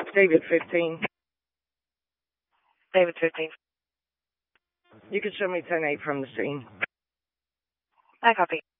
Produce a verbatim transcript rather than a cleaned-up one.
David fifteen. David fifteen. You can show me ten eight from the scene. I copy.